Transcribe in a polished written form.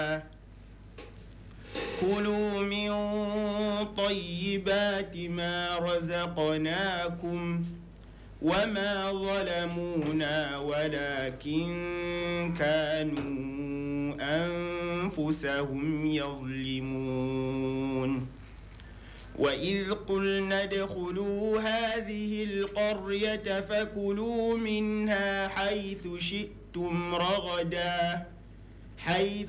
كلوا من طيبات ما رزقناكم وما ظلمونا ولكن كانوا أنفسهم يظلمون وإذ قلنا ادخلوا هذه القرية فكلوا منها حيث